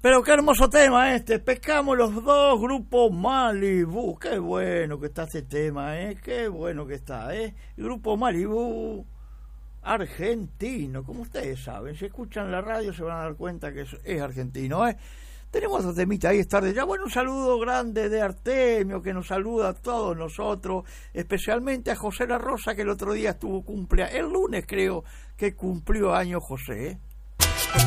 Pero qué hermoso tema este. Pescamos los dos, Grupo Malibú. Qué bueno que está este tema, qué bueno que está, Grupo Malibú argentino, como ustedes saben. Si escuchan la radio se van a dar cuenta que es argentino, Tenemos otro temita ahí, es tarde ya. Bueno, un saludo grande de Artemio, que nos saluda a todos nosotros, especialmente a José La Rosa, que el otro día estuvo el lunes creo que cumplió años José,